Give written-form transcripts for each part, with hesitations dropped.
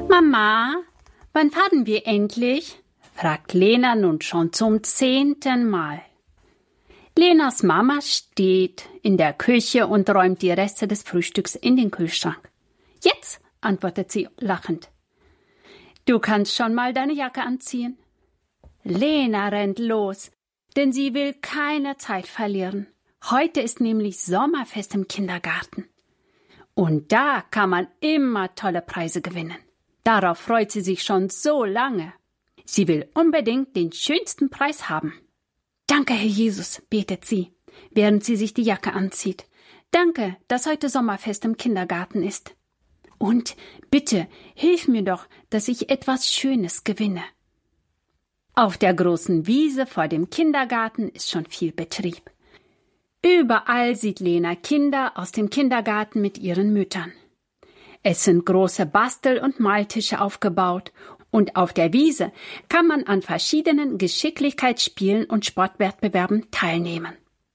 Mama, wann fahren wir endlich? Fragt Lena nun schon zum 10. Mal. Lenas Mama steht in der Küche und räumt die Reste des Frühstücks in den Kühlschrank. Jetzt, antwortet sie lachend. Du kannst schon mal deine Jacke anziehen. Lena rennt los, denn sie will keine Zeit verlieren. Heute ist nämlich Sommerfest im Kindergarten. Und da kann man immer tolle Preise gewinnen. Darauf freut sie sich schon so lange. Sie will unbedingt den schönsten Preis haben. Danke, Herr Jesus, betet sie, während sie sich die Jacke anzieht. Danke, dass heute Sommerfest im Kindergarten ist. Und bitte, hilf mir doch, dass ich etwas Schönes gewinne. Auf der großen Wiese vor dem Kindergarten ist schon viel Betrieb. Überall sieht Lena Kinder aus dem Kindergarten mit ihren Müttern. Es sind große Bastel- und Maltische aufgebaut und auf der Wiese kann man an verschiedenen Geschicklichkeitsspielen und Sportwettbewerben teilnehmen.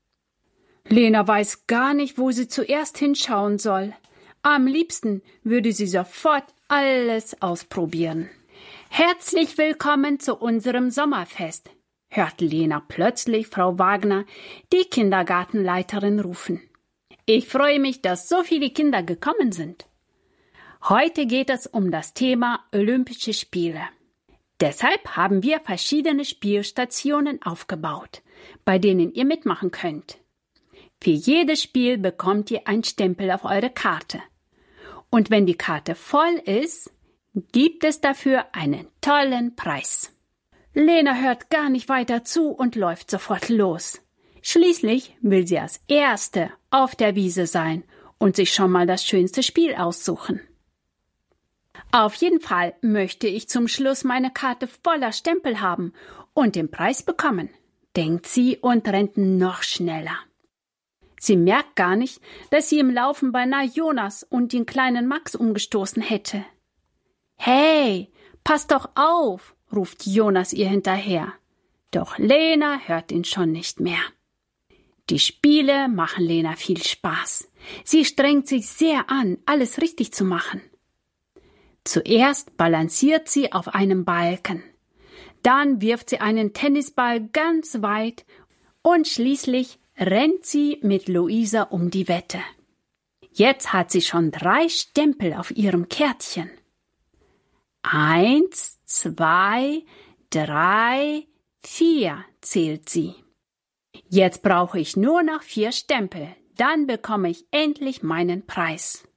Lena weiß gar nicht, wo sie zuerst hinschauen soll. Am liebsten würde sie sofort alles ausprobieren. Herzlich willkommen zu unserem Sommerfest, hört Lena plötzlich Frau Wagner, die Kindergartenleiterin, rufen. Ich freue mich, dass so viele Kinder gekommen sind. Heute geht es um das Thema Olympische Spiele. Deshalb haben wir verschiedene Spielstationen aufgebaut, bei denen ihr mitmachen könnt. Für jedes Spiel bekommt ihr einen Stempel auf eure Karte. Und wenn die Karte voll ist, gibt es dafür einen tollen Preis. Lena hört gar nicht weiter zu und läuft sofort los. Schließlich will sie als Erste auf der Wiese sein und sich schon mal das schönste Spiel aussuchen. Auf jeden Fall möchte ich zum Schluss meine Karte voller Stempel haben und den Preis bekommen, denkt sie und rennt noch schneller. Sie merkt gar nicht, dass sie im Laufen beinahe Jonas und den kleinen Max umgestoßen hätte. »Hey, pass doch auf«, ruft Jonas ihr hinterher. Doch Lena hört ihn schon nicht mehr. Die Spiele machen Lena viel Spaß. Sie strengt sich sehr an, alles richtig zu machen. Zuerst balanciert sie auf einem Balken. Dann wirft sie einen Tennisball ganz weit und schließlich rennt sie mit Luisa um die Wette. Jetzt hat sie schon 3 Stempel auf ihrem Kärtchen. 1, 2, 3, 4 zählt sie. Jetzt brauche ich nur noch 4 Stempel, dann bekomme ich endlich meinen Preis.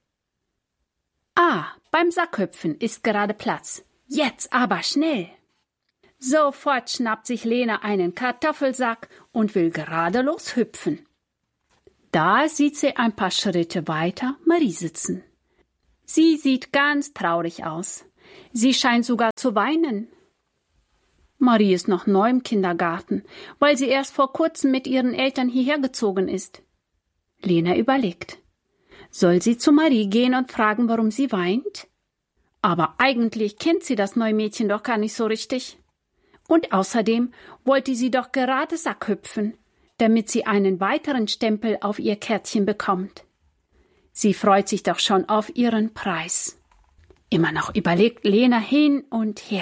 Beim Sackhüpfen ist gerade Platz. Jetzt aber schnell. Sofort schnappt sich Lena einen Kartoffelsack und will gerade loshüpfen. Da sieht sie ein paar Schritte weiter Marie sitzen. Sie sieht ganz traurig aus. Sie scheint sogar zu weinen. Marie ist noch neu im Kindergarten, weil sie erst vor kurzem mit ihren Eltern hierher gezogen ist. Lena überlegt. Soll sie zu Marie gehen und fragen, warum sie weint? Aber eigentlich kennt sie das neue Mädchen doch gar nicht so richtig. Und außerdem wollte sie doch gerade Sackhüpfen, damit sie einen weiteren Stempel auf ihr Kärtchen bekommt. Sie freut sich doch schon auf ihren Preis. Immer noch überlegt Lena hin und her.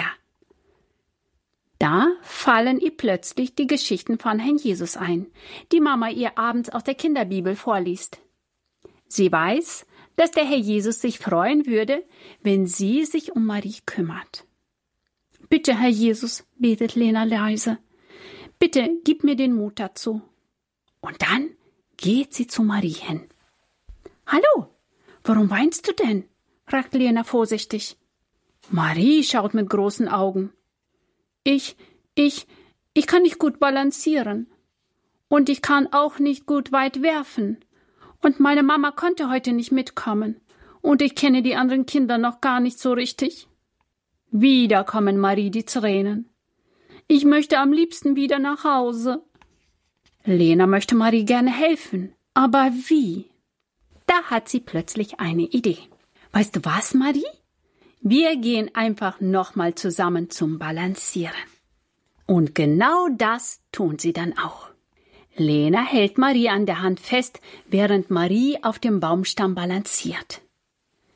Da fallen ihr plötzlich die Geschichten von Herrn Jesus ein, die Mama ihr abends aus der Kinderbibel vorliest. Sie weiß, dass der Herr Jesus sich freuen würde, wenn sie sich um Marie kümmert. »Bitte, Herr Jesus«, betet Lena leise, »bitte gib mir den Mut dazu.« Und dann geht sie zu Marie hin. »Hallo, warum weinst du denn?« fragt Lena vorsichtig. Marie schaut mit großen Augen. Ich kann nicht gut balancieren. Und ich kann auch nicht gut weit werfen. Und meine Mama konnte heute nicht mitkommen. Und ich kenne die anderen Kinder noch gar nicht so richtig. Wieder kommen Marie die Tränen. Ich möchte am liebsten wieder nach Hause. Lena möchte Marie gerne helfen. Aber wie? Da hat sie plötzlich eine Idee. Weißt du was, Marie? Wir gehen einfach nochmal zusammen zum Balancieren. Und genau das tun sie dann auch. Lena hält Marie an der Hand fest, während Marie auf dem Baumstamm balanciert.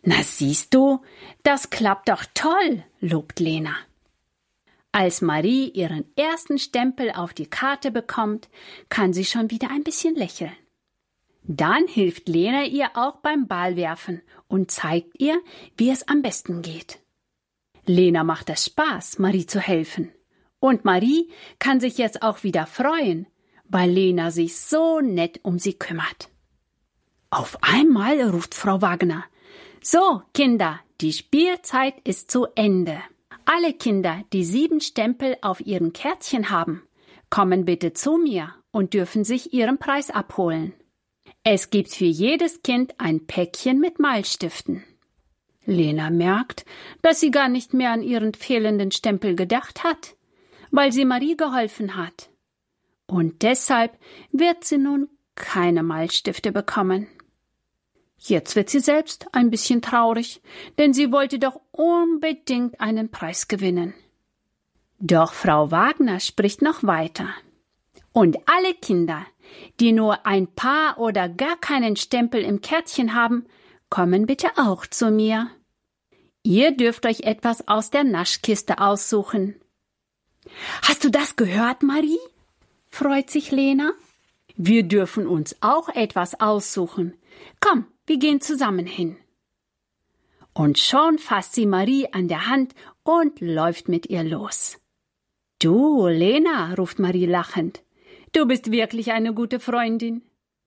Na siehst du, das klappt doch toll, lobt Lena. Als Marie ihren ersten Stempel auf die Karte bekommt, kann sie schon wieder ein bisschen lächeln. Dann hilft Lena ihr auch beim Ballwerfen und zeigt ihr, wie es am besten geht. Lena macht es Spaß, Marie zu helfen. Und Marie kann sich jetzt auch wieder freuen, weil Lena sich so nett um sie kümmert. Auf einmal ruft Frau Wagner: So, Kinder, die Spielzeit ist zu Ende. Alle Kinder, die 7 Stempel auf ihren Kärtchen haben, kommen bitte zu mir und dürfen sich ihren Preis abholen. Es gibt für jedes Kind ein Päckchen mit Malstiften. Lena merkt, dass sie gar nicht mehr an ihren fehlenden Stempel gedacht hat, weil sie Marie geholfen hat. Und deshalb wird sie nun keine Malstifte bekommen. Jetzt wird sie selbst ein bisschen traurig, denn sie wollte doch unbedingt einen Preis gewinnen. Doch Frau Wagner spricht noch weiter. Und alle Kinder, die nur ein paar oder gar keinen Stempel im Kärtchen haben, kommen bitte auch zu mir. Ihr dürft euch etwas aus der Naschkiste aussuchen. Hast du das gehört, Marie? Freut sich Lena. Wir dürfen uns auch etwas aussuchen. Komm, wir gehen zusammen hin. Und schon fasst sie Marie an der Hand und läuft mit ihr los. Du, Lena, ruft Marie lachend, du bist wirklich eine gute Freundin.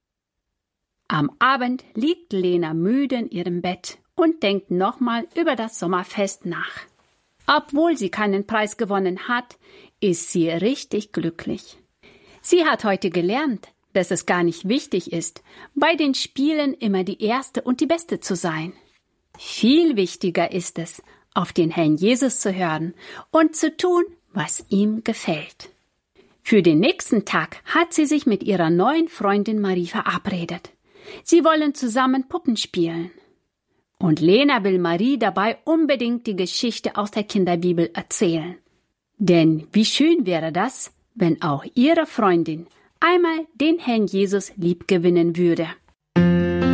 Am Abend liegt Lena müde in ihrem Bett und denkt nochmal über das Sommerfest nach. Obwohl sie keinen Preis gewonnen hat, ist sie richtig glücklich. Sie hat heute gelernt, dass es gar nicht wichtig ist, bei den Spielen immer die Erste und die Beste zu sein. Viel wichtiger ist es, auf den Herrn Jesus zu hören und zu tun, was ihm gefällt. Für den nächsten Tag hat sie sich mit ihrer neuen Freundin Marie verabredet. Sie wollen zusammen Puppen spielen. Und Lena will Marie dabei unbedingt die Geschichte aus der Kinderbibel erzählen. Denn wie schön wäre das, wenn auch ihre Freundin einmal den Herrn Jesus liebgewinnen würde.